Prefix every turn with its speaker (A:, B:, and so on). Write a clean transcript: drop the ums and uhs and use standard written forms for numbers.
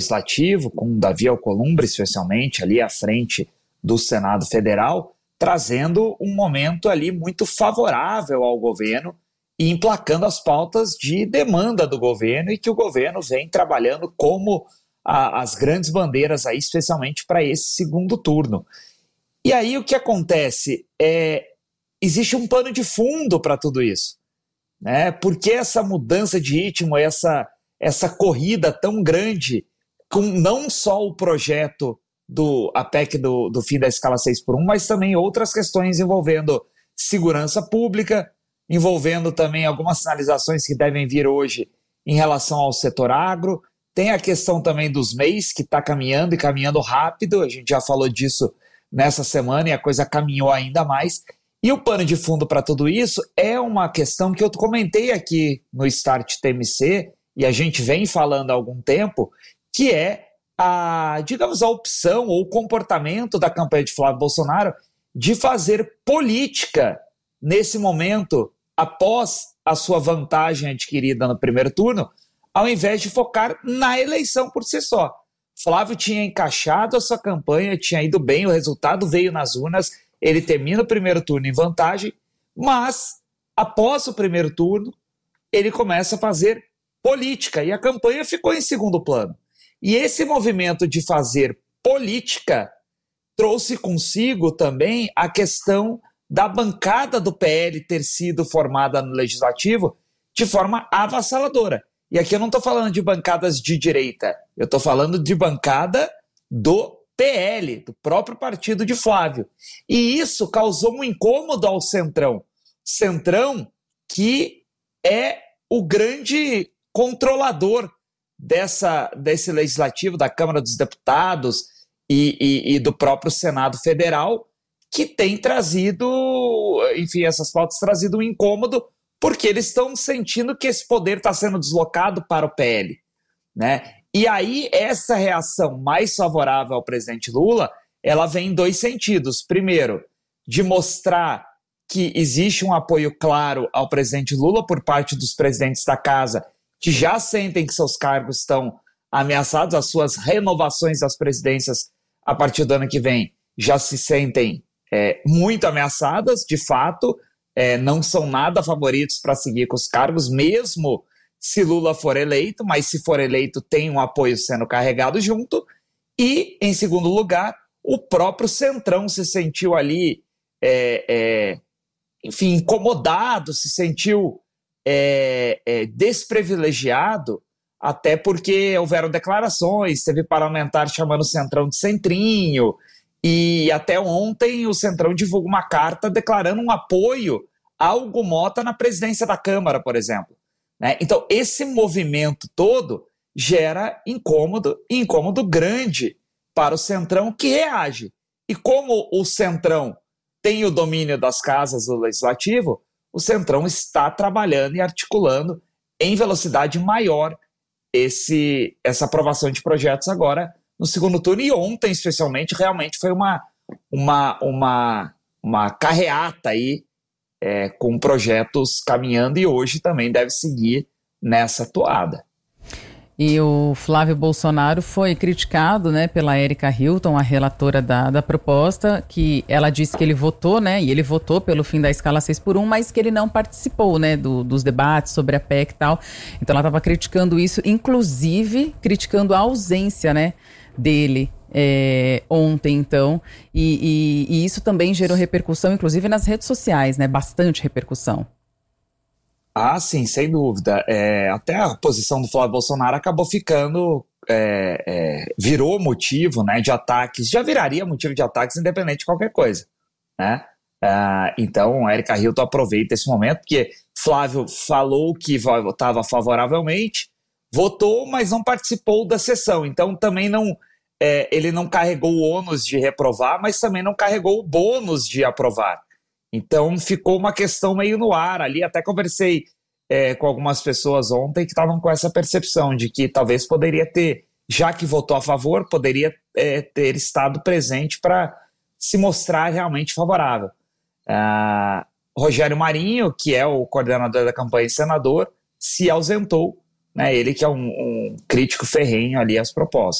A: Legislativo, com Davi Alcolumbre, especialmente, ali à frente do Senado Federal, trazendo um momento ali muito favorável ao governo e emplacando as pautas de demanda do governo e que o governo vem trabalhando como as grandes bandeiras aí, especialmente para esse segundo turno. E aí o que acontece? Existe um pano de fundo para tudo isso, né? Porque essa mudança de ritmo, essa corrida tão grande, com não só o projeto a PEC do fim da escala 6x1, mas também outras questões envolvendo segurança pública, envolvendo também algumas sinalizações que devem vir hoje em relação ao setor agro. Tem a questão também dos MEIs, que está caminhando e caminhando rápido, a gente já falou disso nessa semana e a coisa caminhou ainda mais. E o pano de fundo para tudo isso é uma questão que eu comentei aqui no Start TMC, e a gente vem falando há algum tempo, que é a opção ou o comportamento da campanha de Flávio Bolsonaro de fazer política nesse momento, após a sua vantagem adquirida no primeiro turno, ao invés de focar na eleição por si só. Flávio tinha encaixado a sua campanha, tinha ido bem, o resultado veio nas urnas, ele termina o primeiro turno em vantagem, mas após o primeiro turno, ele começa a fazer política e a campanha ficou em segundo plano. E esse movimento de fazer política trouxe consigo também a questão da bancada do PL ter sido formada no Legislativo de forma avassaladora. E aqui eu não estou falando de bancadas de direita, eu estou falando de bancada do PL, do próprio partido de Flávio. E isso causou um incômodo ao Centrão. Centrão que é o grande controlador desse legislativo, da Câmara dos Deputados e do próprio Senado Federal, que tem trazido, enfim, essas pautas trazido um incômodo, porque eles estão sentindo que esse poder está sendo deslocado para o PL, né? E aí essa reação mais favorável ao presidente Lula, ela vem em dois sentidos. Primeiro, de mostrar que existe um apoio claro ao presidente Lula por parte dos presidentes da casa, que já sentem que seus cargos estão ameaçados, as suas renovações das presidências a partir do ano que vem já se sentem muito ameaçadas, de fato, não são nada favoritos para seguir com os cargos, mesmo se Lula for eleito, mas se for eleito tem um apoio sendo carregado junto. E, em segundo lugar, o próprio Centrão se sentiu ali, enfim, incomodado, se sentiu desprivilegiado, até porque houveram declarações, teve parlamentar chamando o Centrão de centrinho, e até ontem o Centrão divulgou uma carta declarando um apoio a Hugo Motta na presidência da Câmara, por exemplo, né? Então esse movimento todo gera incômodo grande para o Centrão, que reage. E como o Centrão tem o domínio das casas do Legislativo, o Centrão está trabalhando e articulando em velocidade maior essa aprovação de projetos agora no segundo turno. E ontem, especialmente, realmente foi uma carreata aí, com projetos caminhando, e hoje também deve seguir nessa toada.
B: E o Flávio Bolsonaro foi criticado, né, pela Érica Hilton, a relatora da proposta, que ela disse que ele votou, né, e ele votou pelo fim da escala 6x1, mas que ele não participou, né, dos debates sobre a PEC e tal. Então ela estava criticando isso, inclusive criticando a ausência, né, dele ontem, então. E isso também gerou repercussão, inclusive nas redes sociais, né, bastante repercussão.
A: Ah, sim, sem dúvida. Até a posição do Flávio Bolsonaro acabou ficando, virou motivo, né, de ataques, já viraria motivo de ataques independente de qualquer coisa, né? Então a Érica Hilton aproveita esse momento, porque Flávio falou que votava favoravelmente, votou, mas não participou da sessão, então também não, ele não carregou o ônus de reprovar, mas também não carregou o bônus de aprovar. Então ficou uma questão meio no ar ali. Até conversei com algumas pessoas ontem que estavam com essa percepção de que talvez poderia ter, já que votou a favor, poderia ter estado presente para se mostrar realmente favorável. Rogério Marinho, que é o coordenador da campanha e senador, se ausentou, né? Ele que é um crítico ferrenho ali às propostas.